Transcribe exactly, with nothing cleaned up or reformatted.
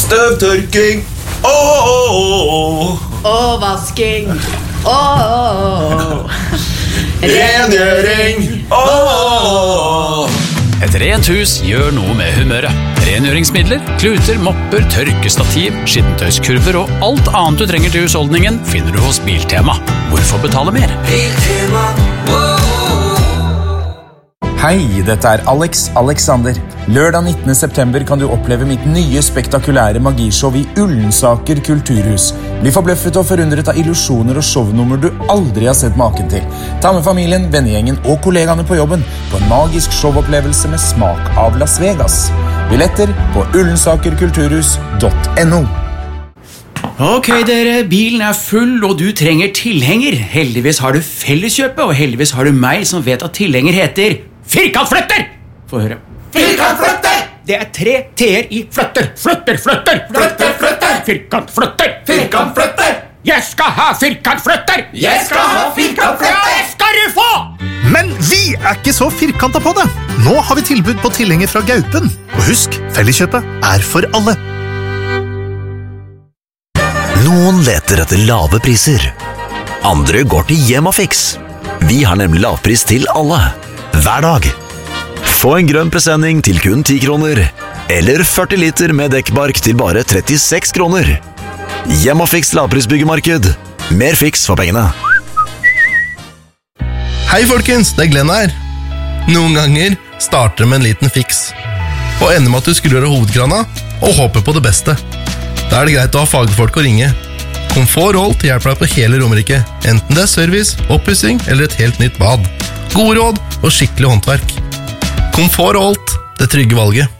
Støvtørking. Åh, åh, åh. Og vasking. Åh, åh, åh. Rengjøring. Åh. Et rent hus gjør noe med humøret. Rengjøringsmidler, kluter, mopper, tørkestativ, skittentøyskurver og alt annet du trenger til husholdningen finner du hos Biltema. Hvorfor betale mer? Biltema, wow. Hei, dette er Alex Alexander. Lørdag nittende september kan du oppleve mitt nye spektakulære magishow i Ullensaker kulturhus. Bli forbløffet og forundret av illusjoner og shownummer du aldri har sett maken til. Ta med familien, vennegjengen og kollegaene på jobben på en magisk showopplevelse med smak av Las Vegas. Billetter på ullensakerkulturhus punktum no. Ok dere, bilen er full og du trenger tilhenger. Heldigvis har du Felleskjøpet, og heldigvis har du meg som vet at tilhenger heter firkantflytter. Få høre. Firkantflytter. Det er tre T-er i flytter. Flytter, flytter. Flytter, flytter. Firkantflytter. Firkantflytter. Jeg skal ha firkantflytter. Jeg skal ha firkantflytter. Ja, skal du få! Men vi er ikke så firkantet på det. Nå har vi tilbud på tilhenger fra Gaupen. Og husk, Felleskjøpet er for alle. Noen leter etter lave priser. Andre går til Hjemmafix. Vi har nemlig lavpris til alle. Hver dag. Få en grønn presenning til kun ti kroner. Eller førti liter med dekkbark til bare trettiseks kroner. Hjemmafix lavprisbyggemarked. Mer fiks for pengene. Hei folkens, det er Glenn her. Noen ganger starter det med en liten fiks. Og ender med at du skrur av hovedkrana og håper på det beste. Da er det greit å ha fagfolk å ringe. Komfort Holt hjelper deg på hele Romerike, enten det er service, oppussing eller et helt nytt bad. Gode råd og skikkelig håndverk. Komfort Holt, det trygge valget.